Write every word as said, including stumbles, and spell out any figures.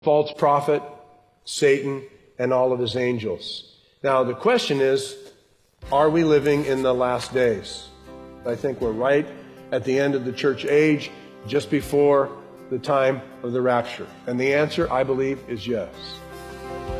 false prophet, Satan, and all of his angels. Now, the question is, are we living in the last days? I think we're right at the end of the church age, just before the time of the rapture. And the answer, I believe, is yes.